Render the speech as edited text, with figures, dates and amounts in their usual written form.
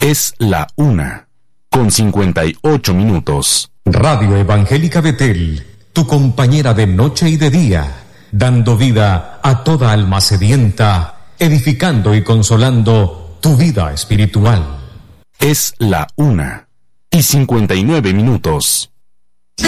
Es la 1:58. Radio Evangélica Betel, tu compañera de noche y de día, dando vida a toda alma sedienta, edificando y consolando tu vida espiritual. Es la 1:59.